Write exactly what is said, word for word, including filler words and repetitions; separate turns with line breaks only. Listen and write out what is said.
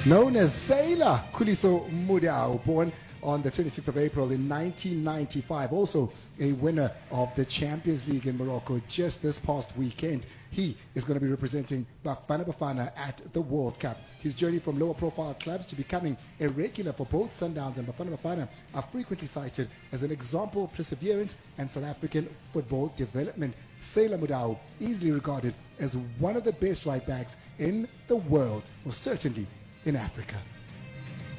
Known as Sailor Khuliso Mudau, born on the twenty-sixth of April in nineteen ninety-five, also a winner of the Champions League in Morocco just this past weekend. He is going to be representing Bafana Bafana at the World Cup. His journey from lower profile clubs to becoming a regular for both Sundowns and Bafana Bafana are frequently cited as an example of perseverance and South African football development. Sailor Mudau, easily regarded as one of the best right backs in the world, or certainly in Africa.